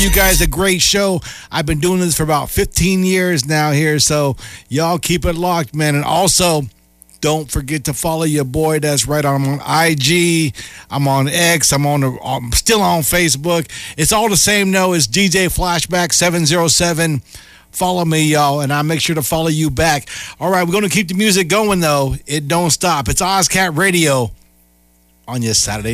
you guys a great show. I've been doing this for about 15 years now here, so y'all keep it locked, man. And also, don't forget to follow your boy. That's right. I'm on IG. I'm on X. I'm still on Facebook. It's all the same, though. It's DJ Flashback 707. Follow me, y'all, and I'll make sure to follow you back. All right, we're going to keep the music going, though. It don't stop. It's OzCat Radio on your Saturday